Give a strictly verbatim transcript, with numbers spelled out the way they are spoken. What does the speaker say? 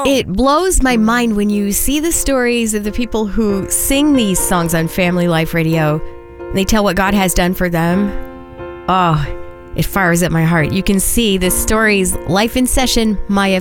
it blows my mind when you see the stories of the people who sing these songs on Family Life Radio. They tell what God has done for them. Oh, it fires at my heart. You can see the stories, Life in Session, Maya